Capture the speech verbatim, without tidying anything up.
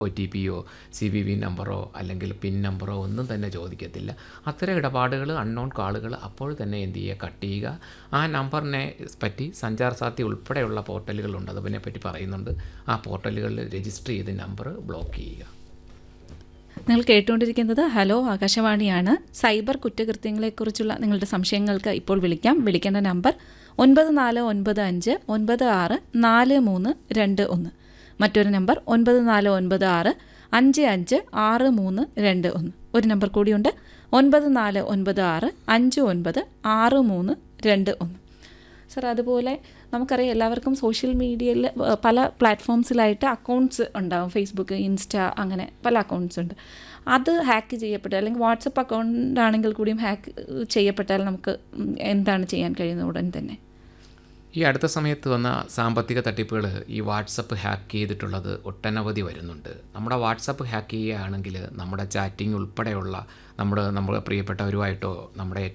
O T പിയോ C V V നമ്പറോ അല്ലെങ്കിൽ പിൻ നമ്പറോ ഒന്നും തന്നെ ചോദിക്കത്തില്ല. അത്തരം ഇടപാടുകൾ, അൺനോൺ കാളുകൾ അപ്പോൾ തന്നെ എന്ത് ചെയ്യുക, കട്ട് ചെയ്യുക. ആ നമ്പറിനെ പറ്റി സഞ്ചാർ സാധ്യത ഉൾപ്പെടെയുള്ള പോർട്ടലുകളുണ്ട്, അതിനെപ്പറ്റി പറയുന്നുണ്ട്. ആ പോർട്ടലുകളിൽ രജിസ്റ്റർ ചെയ്ത് നമ്പർ ബ്ലോക്ക് ചെയ്യുക. നിങ്ങൾ കേട്ടുകൊണ്ടിരിക്കുന്നത് ഹലോ ആകാശവാണിയാണ്. സൈബർ കുറ്റകൃത്യങ്ങളെക്കുറിച്ചുള്ള നിങ്ങളുടെ സംശയങ്ങൾക്ക് ഇപ്പോൾ വിളിക്കാം. വിളിക്കേണ്ട നമ്പർ ഒൻപത് നാല് ഒൻപത് അഞ്ച് ഒൻപത് ആറ് നാല് മൂന്ന് രണ്ട് ഒന്ന്. മറ്റൊരു നമ്പർ ഒൻപത് നാല് ഒൻപത് ആറ് അഞ്ച് അഞ്ച് ആറ് മൂന്ന് രണ്ട് ഒന്ന്. ഒരു നമ്പർ കൂടിയുണ്ട്, ഒൻപത് നാല് ഒൻപത് ആറ് അഞ്ച് ഒൻപത് ആറ് മൂന്ന് രണ്ട് ഒന്ന്. സർ, അതുപോലെ നമുക്കറിയാം എല്ലാവർക്കും സോഷ്യൽ മീഡിയയിൽ പല പ്ലാറ്റ്ഫോംസിലായിട്ട് അക്കൗണ്ട്സ് ഉണ്ടാകും. ഫേസ്ബുക്ക്, ഇൻസ്റ്റ, അങ്ങനെ പല അക്കൗണ്ട്സ് ഉണ്ട്. അത് ഹാക്ക് ചെയ്യപ്പെട്ടാൽ, അല്ലെങ്കിൽ വാട്സപ്പ് അക്കൗണ്ട് ആണെങ്കിൽ കൂടിയും ഹാക്ക് ചെയ്യപ്പെട്ടാൽ നമുക്ക് എന്താണ് ചെയ്യാൻ കഴിയുന്നത് ഉടൻ തന്നെ? ഈ അടുത്ത സമയത്ത് വന്ന സാമ്പത്തിക തട്ടിപ്പുകൾ ഈ വാട്സപ്പ് ഹാക്ക് ചെയ്തിട്ടുള്ളത് ഒട്ടനവധി വരുന്നുണ്ട്. നമ്മുടെ വാട്സപ്പ് ഹാക്ക് ചെയ്യുകയാണെങ്കിൽ നമ്മുടെ ചാറ്റിംഗ് ഉൾപ്പെടെയുള്ള നമ്മുടെ നമ്മുടെ പ്രിയപ്പെട്ടവരുമായിട്ടോ നമ്മുടെ